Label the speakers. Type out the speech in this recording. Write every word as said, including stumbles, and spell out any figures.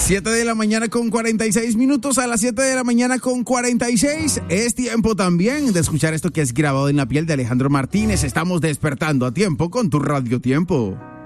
Speaker 1: siete de la mañana con cuarenta y seis minutos. A las siete de la mañana con cuarenta y seis. Es tiempo también de escuchar esto que es Grabado en la Piel de Alejandro Martínez. Estamos despertando a tiempo con tu Radio Tiempo.